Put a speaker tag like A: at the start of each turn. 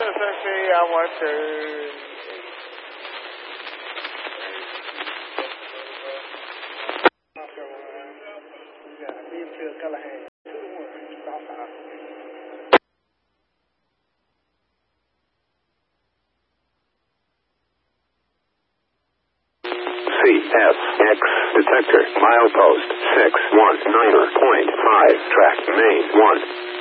A: I want to.
B: CSX detector, milepost 619.5, track main 1.